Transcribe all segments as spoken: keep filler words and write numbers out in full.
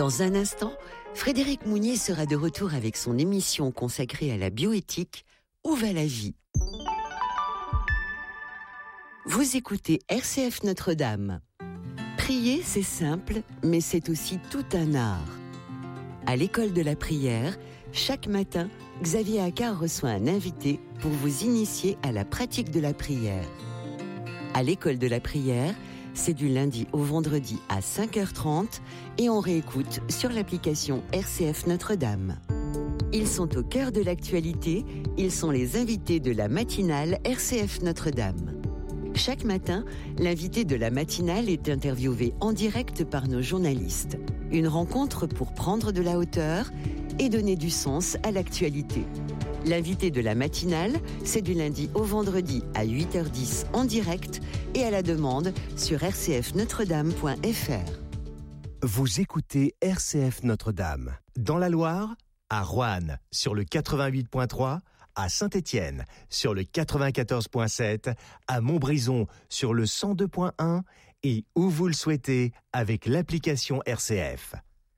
Dans un instant, Frédéric Mounier sera de retour avec son émission consacrée à la bioéthique « Où va la vie ?» Vous écoutez R C F Notre-Dame. Prier, c'est simple, mais c'est aussi tout un art. À l'école de la prière, chaque matin, Xavier Accard reçoit un invité pour vous initier à la pratique de la prière. À l'école de la prière, c'est du lundi au vendredi à cinq heures trente et on réécoute sur l'application R C F Notre-Dame. Ils sont au cœur de l'actualité, ils sont les invités de la matinale R C F Notre-Dame. Chaque matin, l'invité de la matinale est interviewé en direct par nos journalistes. Une rencontre pour prendre de la hauteur et donner du sens à l'actualité. L'invité de la matinale, c'est du lundi au vendredi à huit heures dix en direct et à la demande sur r c f notre dame point f r. Vous écoutez R C F Notre-Dame. Dans la Loire, à Roanne, sur le quatre-vingt-huit point trois, à Saint-Étienne, sur le quatre-vingt-quatorze point sept, à Montbrison, sur le cent deux point un et où vous le souhaitez avec l'application R C F.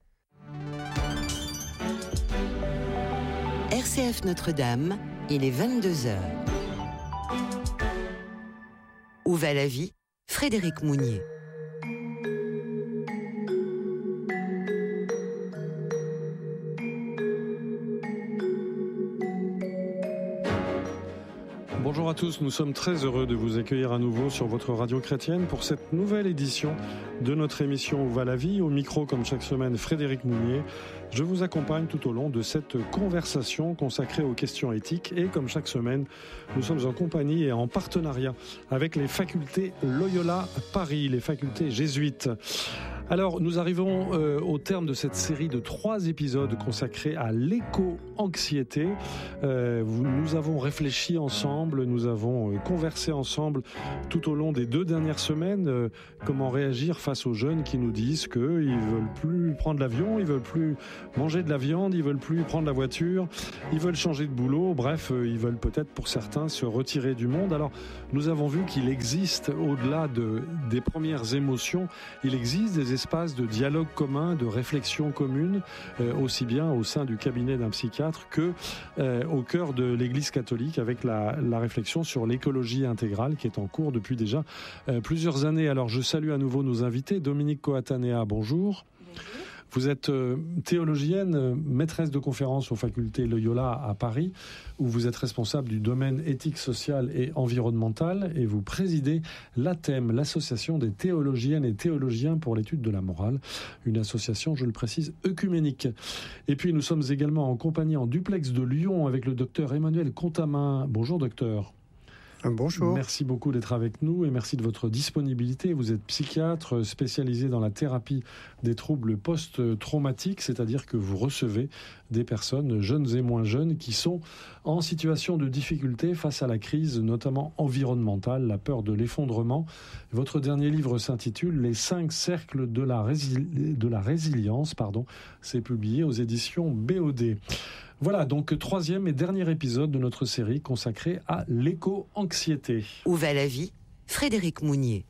R C F Notre-Dame, il est vingt-deux heures. Où va la vie ? Frédéric Mounier. Bonjour à tous, nous sommes très heureux de vous accueillir à nouveau sur votre radio chrétienne pour cette nouvelle édition de notre émission Où va la vie ? Au micro, comme chaque semaine, Frédéric Mounier. Je vous accompagne tout au long de cette conversation consacrée aux questions éthiques et comme chaque semaine, nous sommes en compagnie et en partenariat avec les facultés Loyola Paris, les facultés jésuites. Alors, nous arrivons euh, au terme de cette série de trois épisodes consacrés à l'éco-anxiété. Euh, nous avons réfléchi ensemble, nous avons euh, conversé ensemble tout au long des deux dernières semaines euh, comment réagir face aux jeunes qui nous disent qu'ils ne veulent plus prendre l'avion, ils ne veulent plus manger de la viande, ils ne veulent plus prendre la voiture, ils veulent changer de boulot, bref, euh, ils veulent peut-être pour certains se retirer du monde. Alors, nous avons vu qu'il existe, au-delà de, des premières émotions, il existe des espaces de dialogue commun, de réflexion commune, euh, aussi bien au sein du cabinet d'un psychiatre que euh, au cœur de l'Église catholique avec la, la réflexion sur l'écologie intégrale qui est en cours depuis déjà euh, plusieurs années. Alors je salue à nouveau nos invités. Dominique Coatanea, bonjour. Bonjour. Vous êtes euh, théologienne, euh, maîtresse de conférences aux facultés Loyola à Paris, où vous êtes responsable du domaine éthique, social et environnemental, et vous présidez l'A T E M, l'association des théologiennes et théologiens pour l'étude de la morale, une association, je le précise, œcuménique. Et puis nous sommes également en compagnie en duplex de Lyon avec le docteur Emmanuel Contamin. Bonjour docteur. Bonjour. Merci beaucoup d'être avec nous et merci de votre disponibilité. Vous êtes psychiatre spécialisé dans la thérapie des troubles post-traumatiques, c'est-à-dire que vous recevez des personnes, jeunes et moins jeunes, qui sont en situation de difficulté face à la crise, notamment environnementale, la peur de l'effondrement. Votre dernier livre s'intitule « Les cinq cercles de la, résil... de la résilience ». Pardon, c'est publié aux éditions B O D. Voilà, donc troisième et dernier épisode de notre série consacrée à l'éco-anxiété. Où va la vie ? Frédéric Mounier.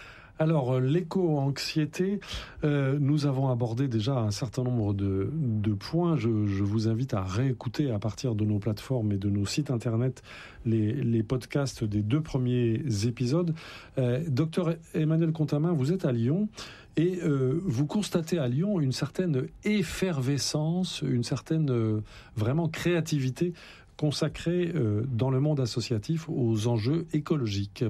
Alors, l'éco-anxiété, euh, nous avons abordé déjà un certain nombre de, de points. Je, je vous invite à réécouter à partir de nos plateformes et de nos sites internet les, les podcasts des deux premiers épisodes. Euh, docteur Emmanuel Contamin, vous êtes à Lyon et euh, vous constatez à Lyon une certaine effervescence, une certaine euh, vraiment créativité consacrée euh, dans le monde associatif aux enjeux écologiques.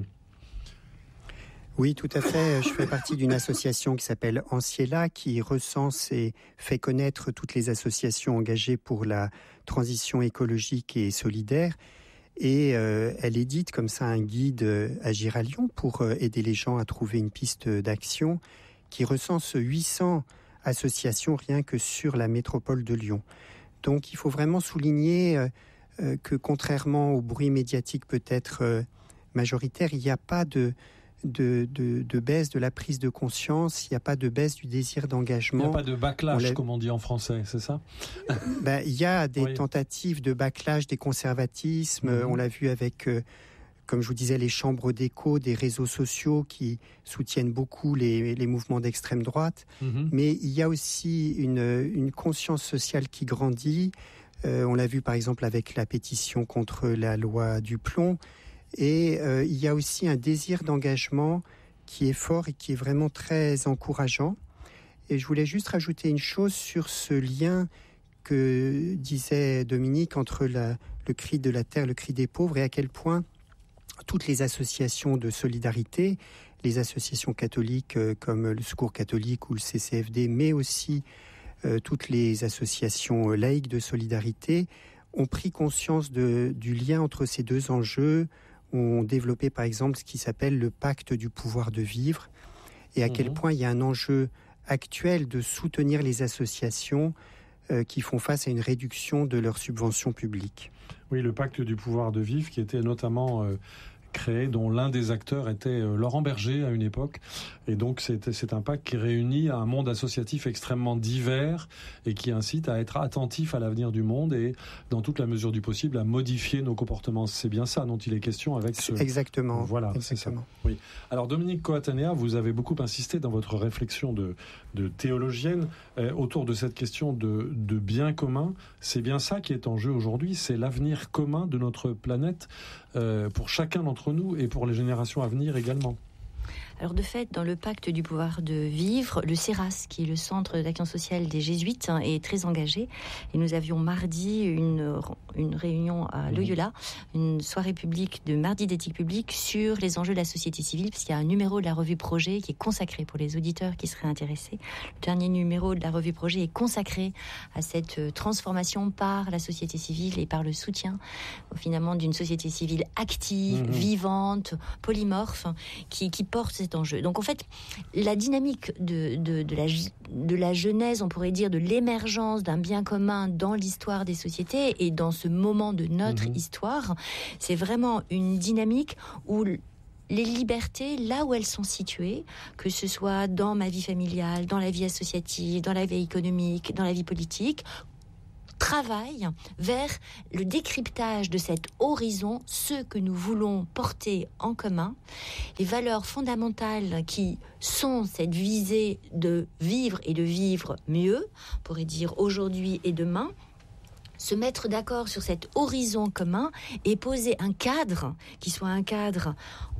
Oui, tout à fait. Je fais partie d'une association qui s'appelle Anciela, qui recense et fait connaître toutes les associations engagées pour la transition écologique et solidaire. Et euh, elle édite comme ça un guide euh, Agir à Lyon pour euh, aider les gens à trouver une piste d'action qui recense huit cents associations rien que sur la métropole de Lyon. Donc il faut vraiment souligner euh, euh, que contrairement au bruit médiatique peut-être euh, majoritaire, il n'y a pas de... De, de, de baisse de la prise de conscience, il n'y a pas de baisse du désir d'engagement. Il n'y a pas de backlash, on comme on dit en français, c'est ça ? Ben, il y a des oui. tentatives de backlash, des conservatismes. Mmh. On l'a vu avec euh, comme je vous disais, les chambres d'écho des réseaux sociaux qui soutiennent beaucoup les, les mouvements d'extrême droite. Mmh. Mais il y a aussi une, une conscience sociale qui grandit. Euh, on l'a vu par exemple avec la pétition contre la loi du plomb. Et euh, il y a aussi un désir d'engagement qui est fort et qui est vraiment très encourageant. Et je voulais juste rajouter une chose sur ce lien que disait Dominique entre la, le cri de la terre, le cri des pauvres, et à quel point toutes les associations de solidarité, les associations catholiques euh, comme le Secours catholique ou le C C F D, mais aussi euh, toutes les associations laïques de solidarité, ont pris conscience de, du lien entre ces deux enjeux, ont développé par exemple ce qui s'appelle le pacte du pouvoir de vivre, et à mmh. quel point il y a un enjeu actuel de soutenir les associations euh, qui font face à une réduction de leurs subventions publiques. Oui, le pacte du pouvoir de vivre qui était notamment euh, créé, dont l'un des acteurs était euh, Laurent Berger à une époque. Et donc c'est, c'est un pacte qui réunit un monde associatif extrêmement divers et qui incite à être attentif à l'avenir du monde et, dans toute la mesure du possible, à modifier nos comportements. C'est bien ça dont il est question avec ce... Exactement. Voilà, Exactement. c'est ça. Oui. Alors Dominique Coatanea, vous avez beaucoup insisté dans votre réflexion de, de théologienne euh, autour de cette question de, de bien commun. C'est bien ça qui est en jeu aujourd'hui, c'est l'avenir commun de notre planète euh, pour chacun d'entre nous et pour les générations à venir également. Alors de fait, dans le pacte du pouvoir de vivre, le CERAS, qui est le centre d'action sociale des Jésuites, hein, est très engagé. Et nous avions mardi une, une réunion à Loyola, une soirée publique de mardi d'éthique publique sur les enjeux de la société civile, parce qu'il y a un numéro de la revue Projet qui est consacré pour les auditeurs qui seraient intéressés. Le dernier numéro de la revue Projet est consacré à cette transformation par la société civile et par le soutien, finalement, d'une société civile active, mmh. vivante, polymorphe, qui, qui porte cet enjeu. Donc en fait, la dynamique de, de, de, la, de la genèse, on pourrait dire, de l'émergence d'un bien commun dans l'histoire des sociétés et dans ce moment de notre mmh. histoire, c'est vraiment une dynamique où les libertés, là où elles sont situées, que ce soit dans ma vie familiale, dans la vie associative, dans la vie économique, dans la vie politique, travaille vers le décryptage de cet horizon, ce que nous voulons porter en commun, les valeurs fondamentales qui sont cette visée de vivre et de vivre mieux, on pourrait dire aujourd'hui et demain, se mettre d'accord sur cet horizon commun et poser un cadre qui soit un cadre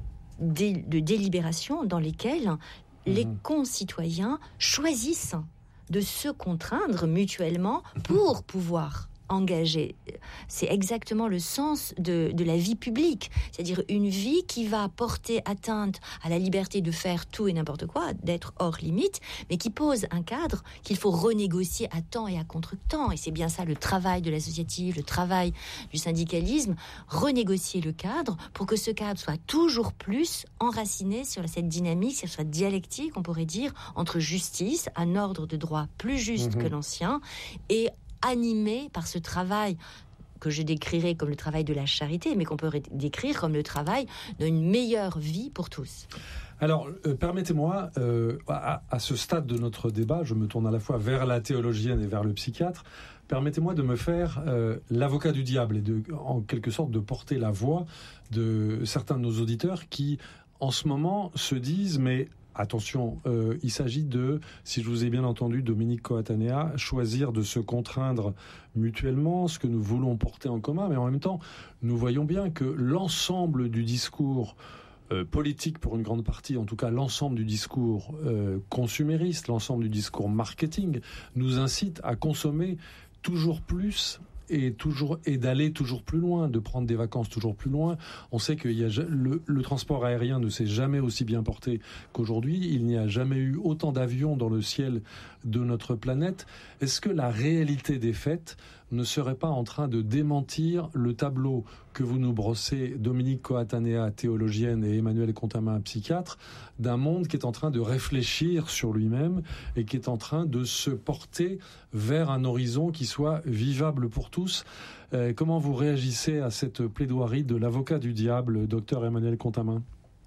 de délibération dans lesquels mmh. les concitoyens choisissent de se contraindre mutuellement pour pouvoir engagé. C'est exactement le sens de, de la vie publique, c'est-à-dire une vie qui va porter atteinte à la liberté de faire tout et n'importe quoi, d'être hors limite, mais qui pose un cadre qu'il faut renégocier à temps et à contre-temps. Et c'est bien ça le travail de l'associatif, le travail du syndicalisme, renégocier le cadre pour que ce cadre soit toujours plus enraciné sur cette dynamique, sur cette dialectique, on pourrait dire, entre justice, un ordre de droit plus juste mmh. que l'ancien, et animé par ce travail que je décrirais comme le travail de la charité, mais qu'on peut décrire comme le travail d'une meilleure vie pour tous. Alors, euh, permettez-moi, euh, à, à ce stade de notre débat, je me tourne à la fois vers la théologienne et vers le psychiatre, permettez-moi de me faire euh, l'avocat du diable et de, en quelque sorte, de porter la voix de certains de nos auditeurs qui, en ce moment, se disent, mais attention, euh, il s'agit de, si je vous ai bien entendu, Dominique Coatanea, choisir de se contraindre mutuellement ce que nous voulons porter en commun, mais en même temps, nous voyons bien que l'ensemble du discours euh, politique, pour une grande partie, en tout cas l'ensemble du discours euh, consumériste, l'ensemble du discours marketing, nous incite à consommer toujours plus et toujours et d'aller toujours plus loin, de prendre des vacances toujours plus loin. On sait que y a, le, le transport aérien ne s'est jamais aussi bien porté qu'aujourd'hui. Il n'y a jamais eu autant d'avions dans le ciel de notre planète. Est-ce que la réalité des faits ne serait pas en train de démentir le tableau que vous nous brossez, Dominique Coatanea, théologienne, et Emmanuel Contamin, psychiatre, d'un monde qui est en train de réfléchir sur lui-même et qui est en train de se porter vers un horizon qui soit vivable pour tous. Euh, comment vous réagissez à cette plaidoirie de l'avocat du diable, docteur Emmanuel Contamin ?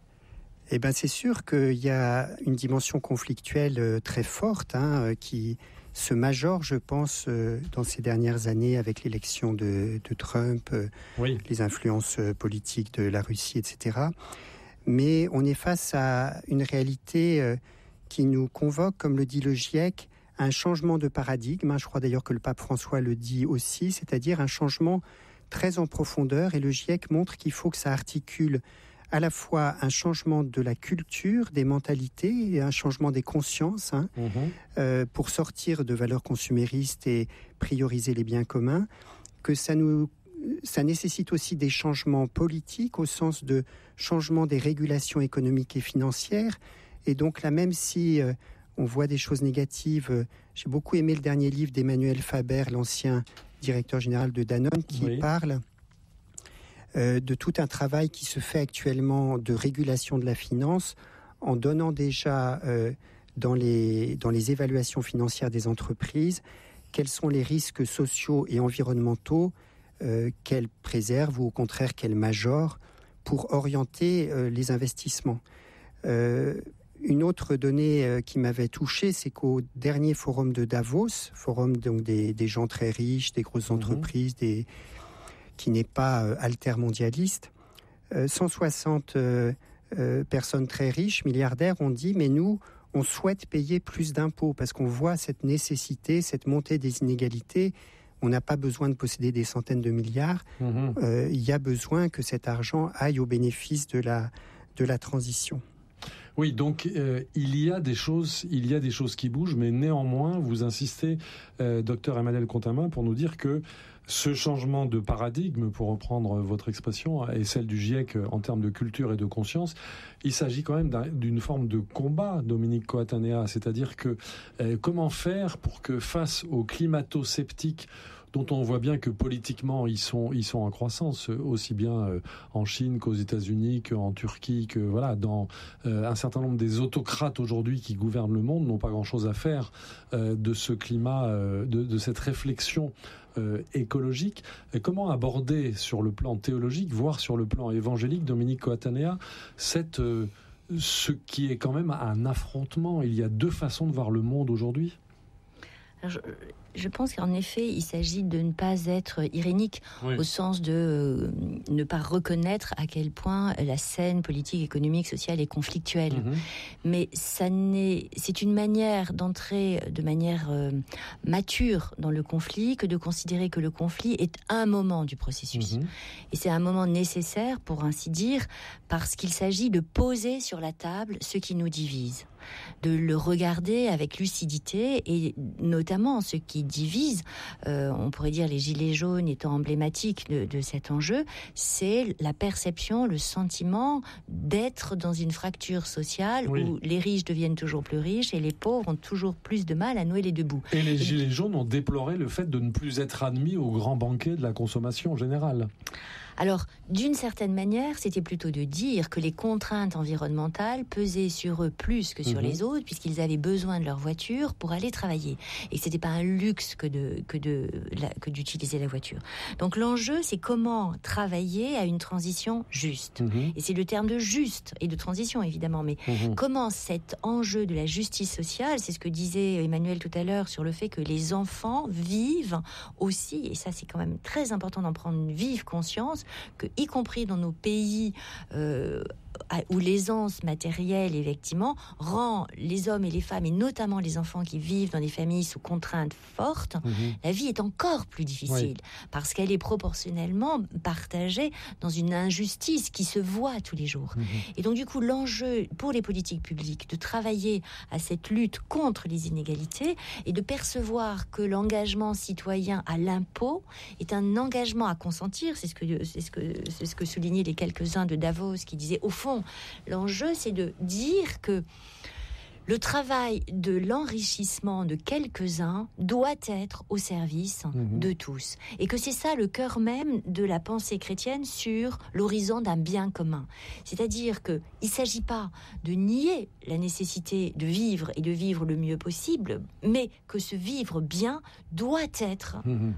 Eh ben, c'est sûr qu'il y a une dimension conflictuelle très forte hein, qui, se majore, je pense, euh, dans ces dernières années avec l'élection de, de Trump, euh, oui. les influences politiques de la Russie, et cetera. Mais on est face à une réalité euh, qui nous convoque, comme le dit le GIEC, un changement de paradigme. Je crois d'ailleurs que le pape François le dit aussi, c'est-à-dire un changement très en profondeur. Et le GIEC montre qu'il faut que ça articule à la fois un changement de la culture, des mentalités, et un changement des consciences, hein, mmh. euh, pour sortir de valeurs consuméristes et prioriser les biens communs, que ça, nous, ça nécessite aussi des changements politiques au sens de changement des régulations économiques et financières. Et donc là, même si euh, on voit des choses négatives, euh, j'ai beaucoup aimé le dernier livre d'Emmanuel Faber, l'ancien directeur général de Danone, qui oui. parle Euh, de tout un travail qui se fait actuellement de régulation de la finance en donnant déjà euh, dans, les, dans les évaluations financières des entreprises quels sont les risques sociaux et environnementaux euh, qu'elles préservent ou au contraire qu'elles majorent pour orienter euh, les investissements. Euh, une autre donnée euh, qui m'avait touché, c'est qu'au dernier forum de Davos, forum donc des, des gens très riches, des grosses mmh. entreprises, des qui n'est pas euh, altermondialiste, euh, cent soixante euh, euh, personnes très riches, milliardaires, ont dit « mais nous, on souhaite payer plus d'impôts parce qu'on voit cette nécessité, cette montée des inégalités. On n'a pas besoin de posséder des centaines de milliards. Mmh. Euh, il y a besoin que cet argent aille au bénéfice de la, de la transition. » Oui, donc euh, il y a des choses, il y a des choses qui bougent, mais néanmoins, vous insistez, euh, docteur Emmanuel Contamin, pour nous dire que ce changement de paradigme, pour reprendre votre expression, et celle du GIEC en termes de culture et de conscience, il s'agit quand même d'une forme de combat, Dominique Coatanea, c'est-à-dire que euh, comment faire pour que face aux climato-sceptiques dont on voit bien que politiquement ils sont ils sont en croissance aussi bien euh, en Chine qu'aux États-Unis, qu'en Turquie, que voilà dans euh, un certain nombre des autocrates aujourd'hui qui gouvernent le monde n'ont pas grand-chose à faire euh, de ce climat, euh, de, de cette réflexion euh, écologique. Et comment aborder sur le plan théologique, voire sur le plan évangélique, Dominique Coatanea, cette euh, ce qui est quand même un affrontement. Il y a deux façons de voir le monde aujourd'hui. Alors, je... Je pense qu'en effet, il s'agit de ne pas être irénique, oui. au sens de euh, ne pas reconnaître à quel point la scène politique, économique, sociale est conflictuelle. Mmh. Mais ça n'est, c'est une manière d'entrer de manière euh, mature dans le conflit que de considérer que le conflit est un moment du processus. Mmh. Et c'est un moment nécessaire, pour ainsi dire, parce qu'il s'agit de poser sur la table ce qui nous divise, de le regarder avec lucidité, et notamment ce qui divise, euh, on pourrait dire les gilets jaunes étant emblématiques de, de cet enjeu, c'est la perception, le sentiment d'être dans une fracture sociale, oui. où les riches deviennent toujours plus riches et les pauvres ont toujours plus de mal à nouer les deux bouts. Et les gilets jaunes ont déploré le fait de ne plus être admis au grand banquet de la consommation générale. Alors, d'une certaine manière, c'était plutôt de dire que les contraintes environnementales pesaient sur eux plus que sur mmh. les autres, puisqu'ils avaient besoin de leur voiture pour aller travailler. Et que ce n'était pas un luxe que, de, que, de, la, que d'utiliser la voiture. Donc l'enjeu, c'est comment travailler à une transition juste. Mmh. Et c'est le terme de juste et de transition, évidemment. Mais mmh. comment cet enjeu de la justice sociale, c'est ce que disait Emmanuel tout à l'heure sur le fait que les enfants vivent aussi, et ça c'est quand même très important d'en prendre une vive conscience, que, y compris dans nos pays euh, où l'aisance matérielle, effectivement, rend les hommes et les femmes, et notamment les enfants qui vivent dans des familles sous contraintes fortes, mmh. la vie est encore plus difficile, oui. parce qu'elle est proportionnellement partagée dans une injustice qui se voit tous les jours. Mmh. Et donc, du coup, l'enjeu pour les politiques publiques de travailler à cette lutte contre les inégalités et de percevoir que l'engagement citoyen à l'impôt est un engagement à consentir. C'est ce que, c'est ce que, c'est ce que soulignaient les quelques-uns de Davos qui disaient, au fond, l'enjeu, c'est de dire que le travail de l'enrichissement de quelques-uns doit être au service mmh. de tous. Et que c'est ça le cœur même de la pensée chrétienne sur l'horizon d'un bien commun. C'est-à-dire qu'il ne s'agit pas de nier la nécessité de vivre et de vivre le mieux possible, mais que ce vivre bien doit être... Mmh.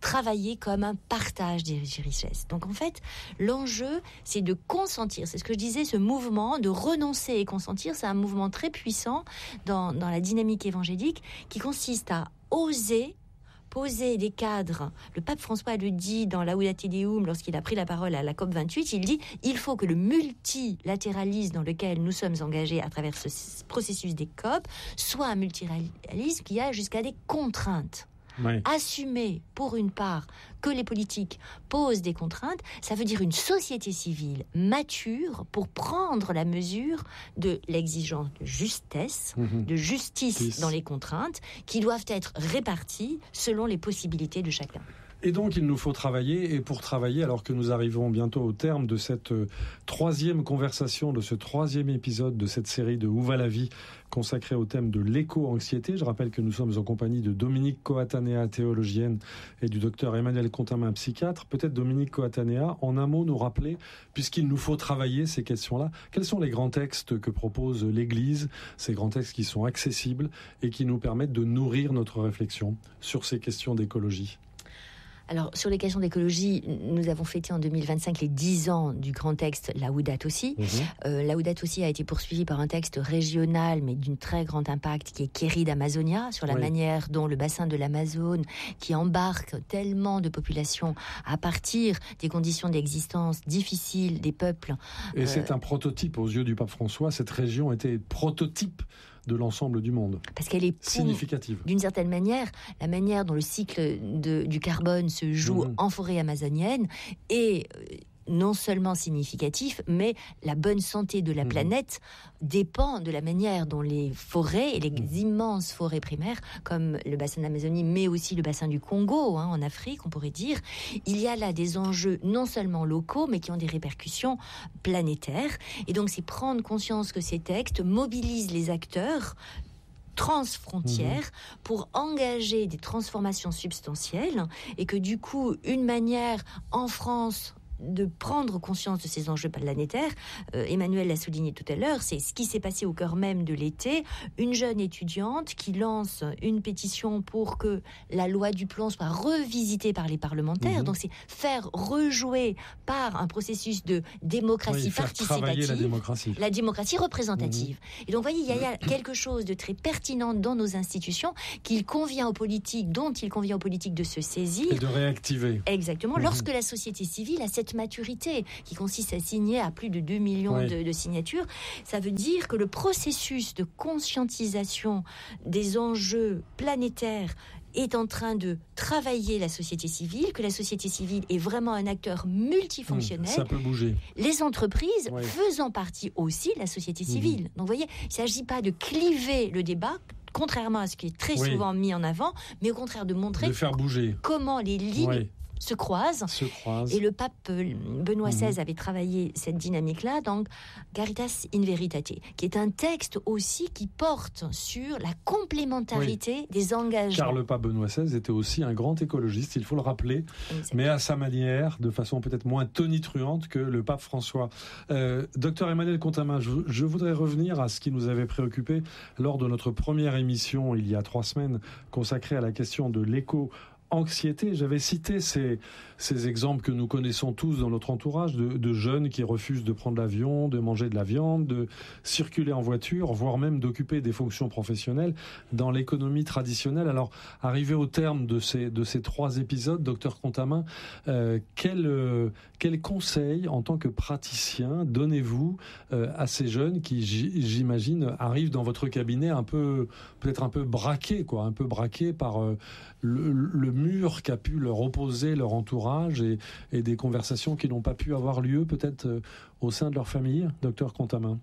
travailler comme un partage des richesses. Donc en fait, l'enjeu, c'est de consentir. C'est ce que je disais, ce mouvement de renoncer et consentir, c'est un mouvement très puissant dans, dans la dynamique évangélique qui consiste à oser poser des cadres. Le pape François le dit dans Laudate Deum, lorsqu'il a pris la parole à la COP vingt-huit, il dit « Il faut que le multilatéralisme dans lequel nous sommes engagés à travers ce processus des COP soit un multilatéralisme qui a jusqu'à des contraintes. » Oui. Assumer, pour une part, que les politiques posent des contraintes, ça veut dire une société civile mature pour prendre la mesure de l'exigence de justesse, mmh. de justice Justice. Dans les contraintes, qui doivent être réparties selon les possibilités de chacun. Et donc, il nous faut travailler, et pour travailler, alors que nous arrivons bientôt au terme de cette euh, troisième conversation, de ce troisième épisode de cette série de Où va la vie, consacrée au thème de l'éco-anxiété. Je rappelle que nous sommes en compagnie de Dominique Coatanea, théologienne, et du docteur Emmanuel Contamin, psychiatre. Peut-être Dominique Coatanea, en un mot, nous rappeler, puisqu'il nous faut travailler ces questions-là, quels sont les grands textes que propose l'Église, ces grands textes qui sont accessibles et qui nous permettent de nourrir notre réflexion sur ces questions d'écologie? Alors, sur les questions d'écologie, nous avons fêté en deux mille vingt-cinq les dix ans du grand texte Laudate aussi. Mmh. Euh, Laudate aussi a été poursuivi par un texte régional, mais d'une très grande impact, qui est Querida Amazonia, sur la oui. manière dont le bassin de l'Amazone, qui embarque tellement de populations à partir des conditions d'existence difficiles des peuples. Et euh... c'est un prototype aux yeux du pape François. Cette région était prototype de l'ensemble du monde. Parce qu'elle est pour, significative. D'une certaine manière, la manière dont le cycle de, du carbone se joue mmh. en forêt amazonienne est non seulement significatif, mais la bonne santé de la mmh. planète dépend de la manière dont les forêts et les mmh. immenses forêts primaires, comme le bassin d'Amazonie, mais aussi le bassin du Congo, hein, en Afrique, on pourrait dire, il y a là des enjeux non seulement locaux, mais qui ont des répercussions planétaires. Et donc, c'est prendre conscience que ces textes mobilisent les acteurs transfrontières mmh. pour engager des transformations substantielles, et que du coup, une manière en France de prendre conscience de ces enjeux planétaires, euh, Emmanuel l'a souligné tout à l'heure, c'est ce qui s'est passé au cœur même de l'été, une jeune étudiante qui lance une pétition pour que la loi du plomb soit revisitée par les parlementaires, mmh. donc c'est faire rejouer par un processus de démocratie oui, participative la démocratie. la démocratie représentative. Mmh. Et donc, vous voyez, il y, y a quelque chose de très pertinent dans nos institutions qu'il convient aux politiques, dont il convient aux politiques de se saisir. Et de réactiver. Exactement. Mmh. Lorsque la société civile a cette maturité qui consiste à signer à plus de deux millions oui. de, de signatures, ça veut dire que le processus de conscientisation des enjeux planétaires est en train de travailler la société civile, que la société civile est vraiment un acteur multifonctionnel. Mmh, ça peut bouger. Les entreprises oui. faisant partie aussi de la société civile. Mmh. Donc vous voyez, il ne s'agit pas de cliver le débat, contrairement à ce qui est très oui. souvent mis en avant, mais au contraire de montrer de faire bouger. Comment les lignes oui. se croisent. se croisent. Et le pape Benoît seize mmh. avait travaillé cette dynamique-là, donc Caritas in Veritate, qui est un texte aussi qui porte sur la complémentarité oui. des engagements. Car le pape Benoît seize était aussi un grand écologiste, il faut le rappeler, Exactement. mais à sa manière, de façon peut-être moins tonitruante que le pape François. Euh, docteur Emmanuel Contamin, je, je voudrais revenir à ce qui nous avait préoccupé lors de notre première émission, il y a trois semaines, consacrée à la question de l'éco anxiété. J'avais cité ces, ces exemples que nous connaissons tous dans notre entourage de, de jeunes qui refusent de prendre l'avion, de manger de la viande, de circuler en voiture, voire même d'occuper des fonctions professionnelles dans l'économie traditionnelle. Alors, arrivé au terme de ces, de ces trois épisodes, docteur Contamin, euh, quel, euh, quel conseil en tant que praticien donnez-vous euh, à ces jeunes qui, j'imagine, arrivent dans votre cabinet un peu, peut-être un peu braqués, quoi, un peu braqués par euh, le, le mur qu'a pu leur opposer leur entourage et, et des conversations qui n'ont pas pu avoir lieu peut-être euh, au sein de leur famille, docteur Contamin?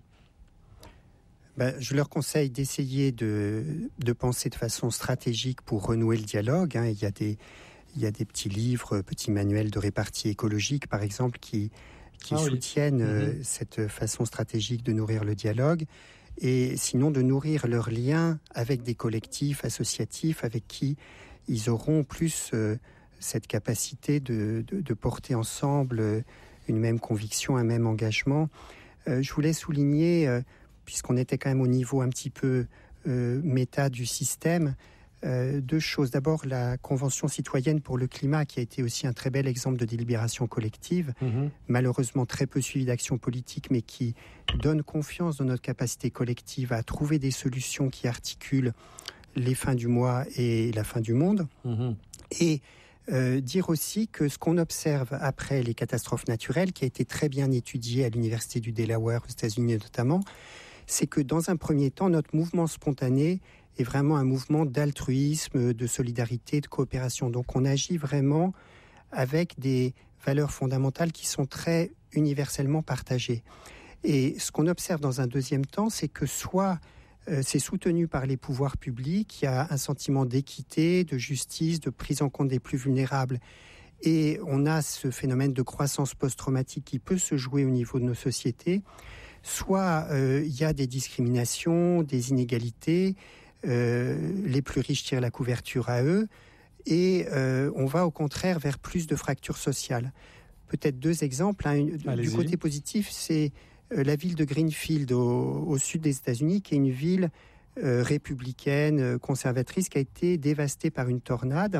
Ben, je leur conseille d'essayer de, de penser de façon stratégique pour renouer le dialogue. Hein. Il y a des, il y a des petits livres, petits manuels de répartie écologique, par exemple, qui, qui ah soutiennent oui. euh, mmh. cette façon stratégique de nourrir le dialogue. Et sinon, de nourrir leurs liens avec des collectifs associatifs avec qui ils auront plus euh, cette capacité de, de, de porter ensemble euh, une même conviction, un même engagement. Euh, je voulais souligner, euh, puisqu'on était quand même au niveau un petit peu euh, méta du système, Euh, deux choses. D'abord, la Convention citoyenne pour le climat, qui a été aussi un très bel exemple de délibération collective, mmh. malheureusement très peu suivi d'action politique, mais qui donne confiance dans notre capacité collective à trouver des solutions qui articulent les fins du mois et la fin du monde. Mmh. Et euh, dire aussi que ce qu'on observe après les catastrophes naturelles, qui a été très bien étudié à l'Université du Delaware aux États-Unis notamment, c'est que dans un premier temps, notre mouvement spontané est vraiment un mouvement d'altruisme, de solidarité, de coopération. Donc on agit vraiment avec des valeurs fondamentales qui sont très universellement partagées. Et ce qu'on observe dans un deuxième temps, c'est que soit euh, c'est soutenu par les pouvoirs publics, il y a un sentiment d'équité, de justice, de prise en compte des plus vulnérables. Et on a ce phénomène de croissance post-traumatique qui peut se jouer au niveau de nos sociétés. Soit euh, il y a des discriminations, des inégalités, Euh, les plus riches tirent la couverture à eux et euh, on va au contraire vers plus de fractures sociales. Peut-être deux exemples. Hein. Une, du côté positif, c'est euh, la ville de Greenfield au, au sud des États-Unis, qui est une ville euh, républicaine, conservatrice, qui a été dévastée par une tornade.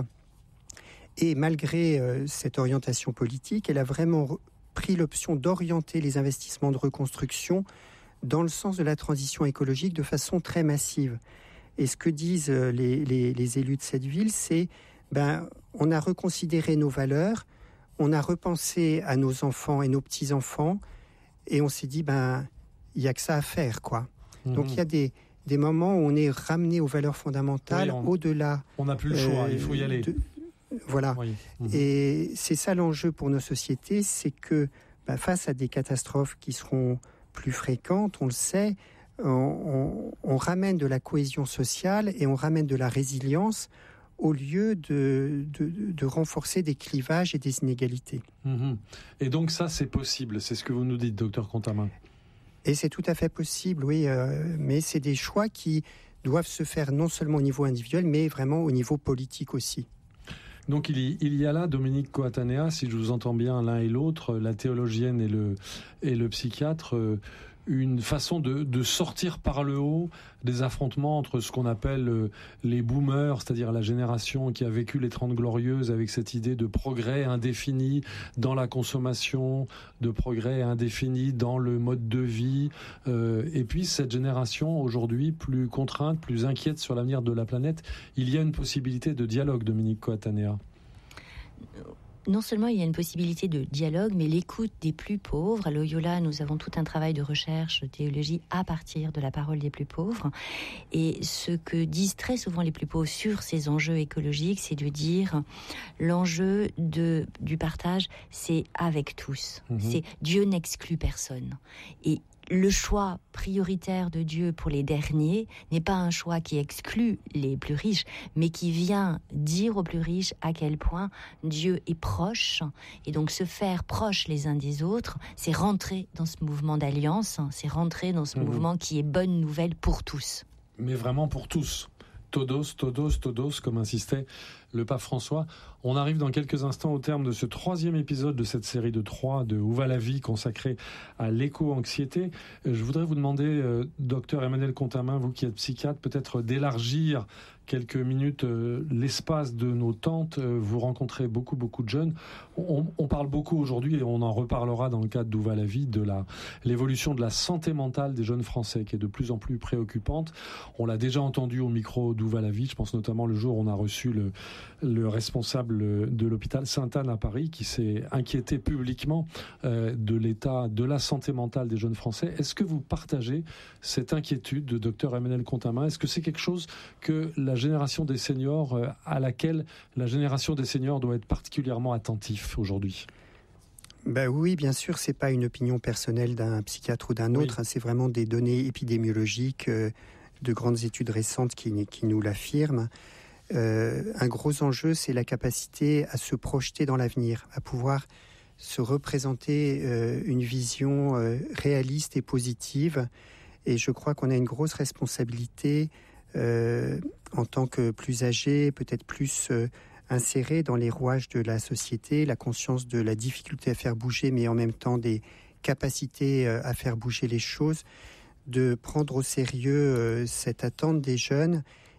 Et malgré euh, cette orientation politique, elle a vraiment re- pris l'option d'orienter les investissements de reconstruction dans le sens de la transition écologique de façon très massive. Et ce que disent les, les, les élus de cette ville, c'est ben, on a reconsidéré nos valeurs, on a repensé à nos enfants et nos petits-enfants, et on s'est dit, ben, il n'y a que ça à faire, quoi. Mmh. Donc il y a des, des moments où on est ramené aux valeurs fondamentales, oui, on, au-delà. On n'a plus le choix, euh, il faut y aller. De, voilà. Oui. Mmh. Et c'est ça l'enjeu pour nos sociétés, c'est que ben, face à des catastrophes qui seront plus fréquentes, on le sait, On, on, on ramène de la cohésion sociale et on ramène de la résilience au lieu de, de, de renforcer des clivages et des inégalités. Mmh. Et donc ça, c'est possible, c'est ce que vous nous dites, docteur Contamin. Et c'est tout à fait possible, oui, euh, mais c'est des choix qui doivent se faire non seulement au niveau individuel, mais vraiment au niveau politique aussi. Donc il y, il y a là, Dominique Coatanea, si je vous entends bien l'un et l'autre, la théologienne et le, et le psychiatre, euh, une façon de, de sortir par le haut des affrontements entre ce qu'on appelle euh, les boomers, c'est-à-dire la génération qui a vécu les Trente Glorieuses avec cette idée de progrès indéfini dans la consommation, de progrès indéfini dans le mode de vie, euh, et puis cette génération aujourd'hui plus contrainte, plus inquiète sur l'avenir de la planète. Il y a une possibilité de dialogue, Dominique Coatanea. Non seulement il y a une possibilité de dialogue, mais l'écoute des plus pauvres. À Loyola, nous avons tout un travail de recherche, de théologie à partir de la parole des plus pauvres. Et ce que disent très souvent les plus pauvres sur ces enjeux écologiques, c'est de dire l'enjeu de, du partage, c'est avec tous. Mmh. C'est Dieu n'exclut personne. Et le choix prioritaire de Dieu pour les derniers n'est pas un choix qui exclut les plus riches, mais qui vient dire aux plus riches à quel point Dieu est proche. Et donc se faire proche les uns des autres, c'est rentrer dans ce mouvement d'alliance, c'est rentrer dans ce mmh. mouvement qui est bonne nouvelle pour tous. Mais vraiment pour tous. Todos, todos, todos, comme insistait le pape François. On arrive dans quelques instants au terme de ce troisième épisode de cette série de trois de Où va la vie, consacrée à l'éco-anxiété. Je voudrais vous demander, euh, docteur Emmanuel Contamin, vous qui êtes psychiatre, peut-être d'élargir quelques minutes euh, l'espace de nos tentes. Euh, vous rencontrez beaucoup, beaucoup de jeunes. On, on parle beaucoup aujourd'hui, et on en reparlera dans le cadre d'Où va la vie, de la, l'évolution de la santé mentale des jeunes Français, qui est de plus en plus préoccupante. On l'a déjà entendu au micro d'Où va la vie. Je pense notamment le jour où on a reçu le, le responsable de l'hôpital Sainte-Anne à Paris, qui s'est inquiété publiquement euh, de l'état de la santé mentale des jeunes Français. Est-ce que vous partagez cette inquiétude de docteur Emmanuel Contamin? Est-ce que c'est quelque chose que la génération des seniors, euh, à laquelle la génération des seniors doit être particulièrement attentif aujourd'hui? Ben oui, bien sûr, c'est pas une opinion personnelle d'un psychiatre ou d'un autre, oui. hein, c'est vraiment des données épidémiologiques, euh, de grandes études récentes qui, qui nous l'affirment. Euh, un gros enjeu, c'est la capacité à se projeter dans l'avenir, à pouvoir se représenter euh, une vision euh, réaliste et positive. Et je crois qu'on a une grosse responsabilité euh, en tant que plus âgé, peut-être plus euh, inséré dans les rouages de la société, la conscience de la difficulté à faire bouger, mais en même temps des capacités euh, à faire bouger les choses, de prendre au sérieux euh, cette attente des jeunes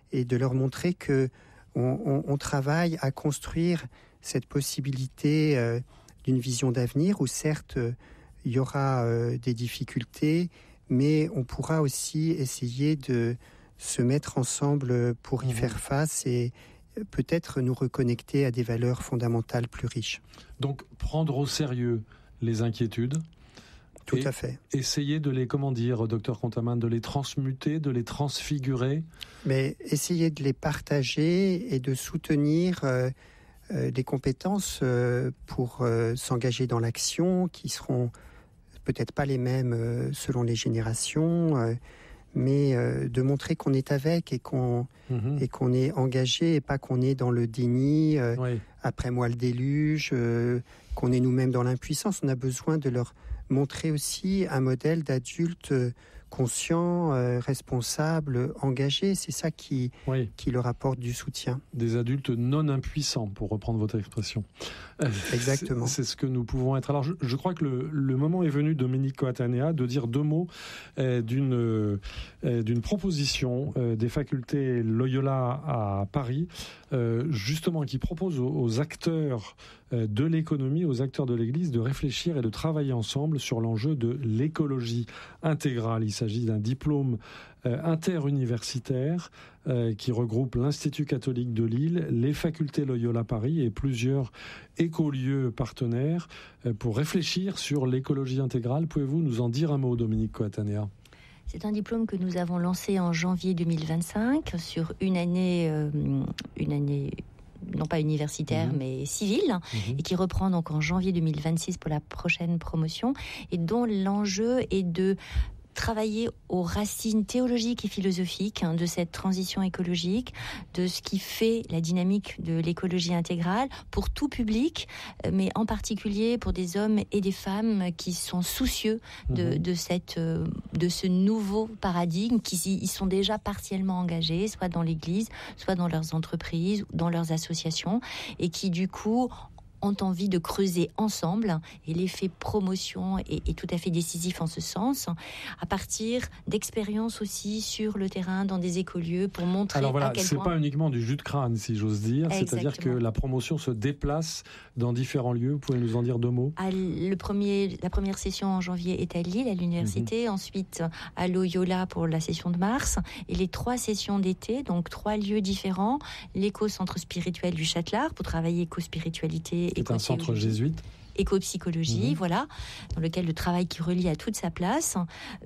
et de leur montrer que on, on, on travaille à construire cette possibilité euh, d'une vision d'avenir où certes euh, il y aura euh, des difficultés, mais on pourra aussi essayer de se mettre ensemble pour y mmh. faire face et peut-être nous reconnecter à des valeurs fondamentales plus riches. Donc prendre au sérieux les inquiétudes. Tout à fait. Essayer de les, comment dire, docteur Contamine, de les transmuter, de les transfigurer. Mais essayer de les partager et de soutenir euh, euh, des compétences euh, pour euh, s'engager dans l'action qui seront peut-être pas les mêmes euh, selon les générations, euh, mais euh, de montrer qu'on est avec et qu'on, mmh. et qu'on est engagé et pas qu'on est dans le déni, euh, oui. après moi le déluge, euh, qu'on est nous-mêmes dans l'impuissance. On a besoin de leur montrer aussi un modèle d'adulte conscient, euh, responsable, engagé. C'est ça qui, oui. qui leur apporte du soutien. Des adultes non impuissants, pour reprendre votre expression. Exactement. C'est, c'est ce que nous pouvons être. Alors, je, je crois que le, le moment est venu, Dominique Coatanea, de dire deux mots euh, d'une, euh, d'une proposition euh, des facultés Loyola à Paris, euh, justement, qui propose aux, aux acteurs euh, de l'économie, aux acteurs de l'Église, de réfléchir et de travailler ensemble sur l'enjeu de l'écologie intégrale. Il s'agit d'un diplôme euh, interuniversitaire euh, qui regroupe l'Institut catholique de Lille, les facultés Loyola Paris et plusieurs écolieux partenaires euh, pour réfléchir sur l'écologie intégrale. Pouvez-vous nous en dire un mot, Dominique Coatanea ? C'est un diplôme que nous avons lancé en janvier deux mille vingt-cinq sur une année, euh, une année non pas universitaire, mmh. mais civile, mmh. et qui reprend donc en janvier deux mille vingt-six pour la prochaine promotion, et dont l'enjeu est de travailler aux racines théologiques et philosophiques hein, de cette transition écologique, de ce qui fait la dynamique de l'écologie intégrale pour tout public, mais en particulier pour des hommes et des femmes qui sont soucieux de, mmh. de, cette, de ce nouveau paradigme, qui y sont déjà partiellement engagés, soit dans l'Église, soit dans leurs entreprises, dans leurs associations, et qui du coup ont envie de creuser ensemble, et l'effet promotion est, est tout à fait décisif en ce sens, à partir d'expériences aussi sur le terrain, dans des écolieux, pour montrer Alors voilà, à quel c'est point... pas uniquement du jus de crâne, si j'ose dire, Exactement. C'est-à-dire que la promotion se déplace dans différents lieux. Vous pouvez nous en dire deux mots ? à le premier, La première session en janvier est à Lille, à l'université, mmh. ensuite à Loyola pour la session de mars, et les trois sessions d'été, donc trois lieux différents, l'éco-centre spirituel du Châtelard, pour travailler éco-spiritualité. C'est un centre jésuite. Éco-psychologie, mmh. voilà, dans lequel le travail qui relie a toute sa place.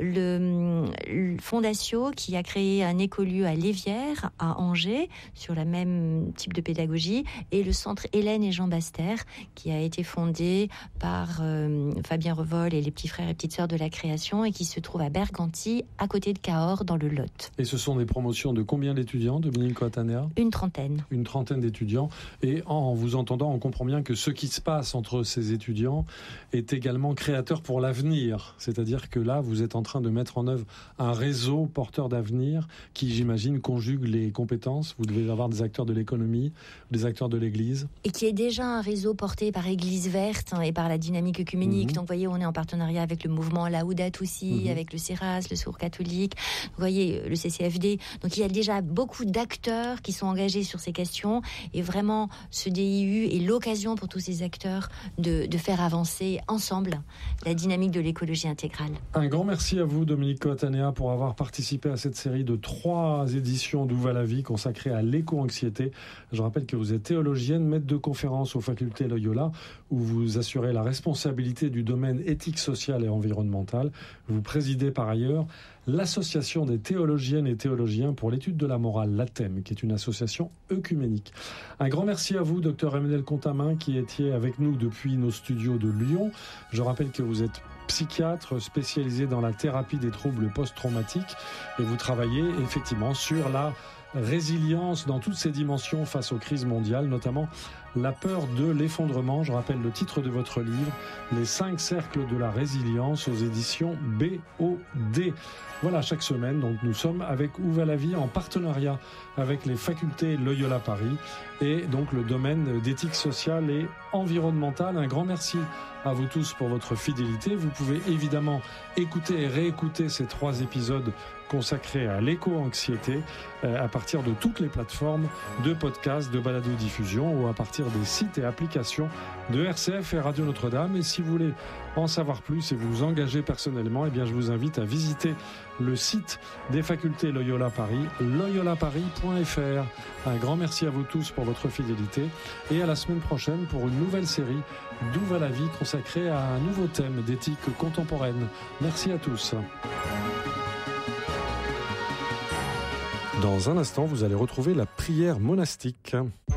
Le, le Fondatio, qui a créé un écolieu à Lévières, à Angers, sur la même type de pédagogie, et le centre Hélène et Jean Baster, qui a été fondé par euh, Fabien Revol et les petits frères et petites sœurs de la création, et qui se trouve à Berganti, à côté de Cahors, dans le Lot. Et ce sont des promotions de combien d'étudiants, Dominique Coatanea ? Une trentaine. Une trentaine d'étudiants. Et en vous entendant, on comprend bien que ce qui se passe entre ces étudiants étudiant est également créateur pour l'avenir. C'est-à-dire que là, vous êtes en train de mettre en œuvre un réseau porteur d'avenir qui, j'imagine, conjugue les compétences. Vous devez avoir des acteurs de l'économie, des acteurs de l'Église. Et qui est déjà un réseau porté par Église Verte et par la dynamique œcuménique. Mmh. Donc, vous voyez, on est en partenariat avec le mouvement Laudato aussi, mmh. avec le CERAS, le Secours catholique, vous voyez, le C C F D. Donc, il y a déjà beaucoup d'acteurs qui sont engagés sur ces questions. Et vraiment, ce D I U est l'occasion pour tous ces acteurs de de faire avancer ensemble la dynamique de l'écologie intégrale. Un grand merci à vous, Dominique Coatanea, pour avoir participé à cette série de trois éditions d'Où va la vie consacrée à l'éco-anxiété. Je rappelle que vous êtes théologienne, maître de conférences aux facultés Loyola, où vous assurez la responsabilité du domaine éthique, social et environnemental. Vous présidez par ailleurs l'Association des théologiennes et théologiens pour l'étude de la morale, l'A T E M, qui est une association œcuménique. Un grand merci à vous, docteur Emmanuel Contamine, qui étiez avec nous depuis nos studios de Lyon. Je rappelle que vous êtes psychiatre spécialisé dans la thérapie des troubles post-traumatiques et vous travaillez effectivement sur la résilience dans toutes ses dimensions face aux crises mondiales, notamment la peur de l'effondrement. Je rappelle le titre de votre livre, Les cinq cercles de la résilience, aux éditions B O D. Voilà, chaque semaine, donc nous sommes avec Où va la vie en partenariat avec les facultés Loyola Paris et donc le domaine d'éthique sociale et environnementale. Un grand merci à vous tous pour votre fidélité. Vous pouvez évidemment écouter et réécouter ces trois épisodes consacré à l'éco-anxiété à partir de toutes les plateformes de podcasts, de balado-diffusion ou à partir des sites et applications de R C F et Radio Notre-Dame. Et si vous voulez en savoir plus et vous engager personnellement, eh bien je vous invite à visiter le site des facultés Loyola Paris, loyola paris point f r. Un grand merci à vous tous pour votre fidélité et à la semaine prochaine pour une nouvelle série D'où va la vie consacrée à un nouveau thème d'éthique contemporaine. Merci à tous. Dans un instant, vous allez retrouver la prière monastique.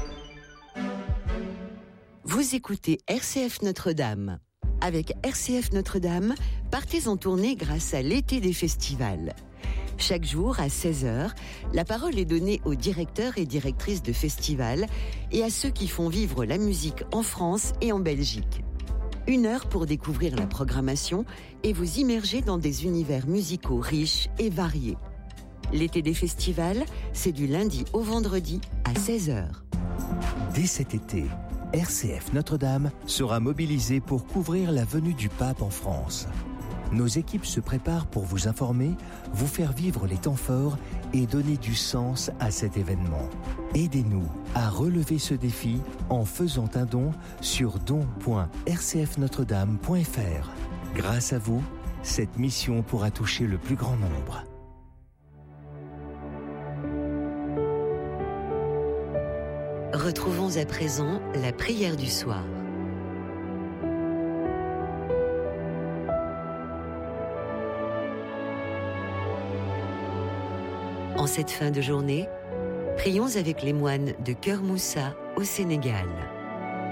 Vous écoutez R C F Notre-Dame. Avec R C F Notre-Dame, partez en tournée grâce à l'été des festivals. Chaque jour, à seize heures, la parole est donnée aux directeurs et directrices de festivals et à ceux qui font vivre la musique en France et en Belgique. Une heure pour découvrir la programmation et vous immerger dans des univers musicaux riches et variés. L'été des festivals, c'est du lundi au vendredi à seize heures. Dès cet été, R C F Notre-Dame sera mobilisée pour couvrir la venue du pape en France. Nos équipes se préparent pour vous informer, vous faire vivre les temps forts et donner du sens à cet événement. Aidez-nous à relever ce défi en faisant un don sur don point r c f notre dame point f r. Grâce à vous, cette mission pourra toucher le plus grand nombre. Retrouvons à présent la prière du soir. En cette fin de journée, prions avec les moines de Cœur Moussa au Sénégal.